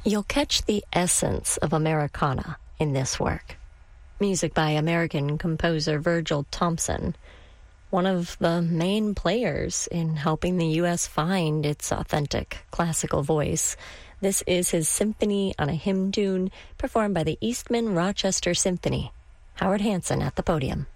You'll catch the essence of Americana in this work. Music by American composer Virgil Thompson, one of the main players in helping the U.S. find its authentic classical voice. This is his Symphony on a Hymn Tune, performed by the Eastman Rochester Symphony. Howard Hansen at the podium.